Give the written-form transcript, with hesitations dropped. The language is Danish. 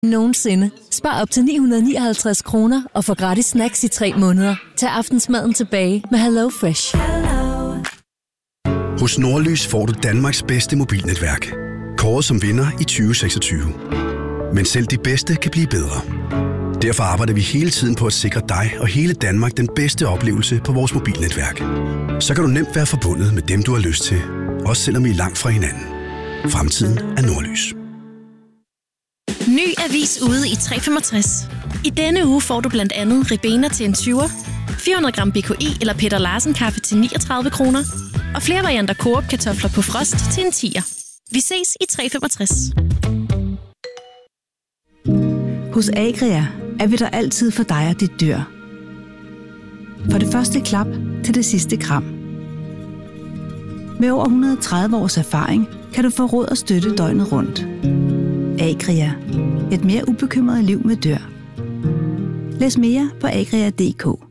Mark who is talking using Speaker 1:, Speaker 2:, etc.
Speaker 1: Nogensinde. Spar op til 959 kroner og få gratis snacks i 3 måneder. Tag aftensmaden tilbage med HelloFresh.
Speaker 2: Hos Nordlys får du Danmarks bedste mobilnetværk. Kåret som vinder i 2026. Men selv de bedste kan blive bedre. Derfor arbejder vi hele tiden på at sikre dig og hele Danmark den bedste oplevelse på vores mobilnetværk. Så kan du nemt være forbundet med dem, du har lyst til. Også selvom I er langt fra hinanden. Fremtiden er Nordlys.
Speaker 3: Ny avis ude i 365. I denne uge får du blandt andet Ribena til en 20'er, 400 gram BKI eller Peter Larsen kaffe til 39 kroner, og flere varianter Coop kartofler på frost til en 10'er. Vi ses i 365.
Speaker 4: Hos Agria er vi der altid for dig og dit dyr. For det første klap til det sidste kram. Med over 130 års erfaring kan du få råd og støtte døgnet rundt. Agria. Et mere ubekymret liv med dyr. Læs mere på agria.dk.